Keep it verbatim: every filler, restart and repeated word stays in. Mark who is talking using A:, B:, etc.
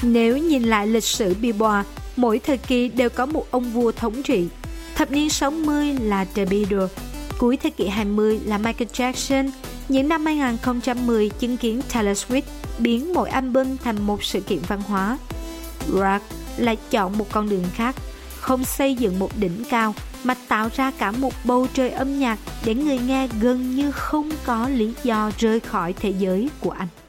A: Nếu nhìn lại lịch sử Billboard, mỗi thời kỳ đều có một ông vua thống trị. Thập niên sáu mươi là The Beatles, cuối thế kỷ hai mươi là Michael Jackson. Những năm hai không một không chứng kiến Taylor Swift biến mỗi album thành một sự kiện văn hóa. Rock lại chọn một con đường khác, không xây dựng một đỉnh cao mà tạo ra cả một bầu trời âm nhạc để người nghe gần như không có lý do rời khỏi thế giới của anh.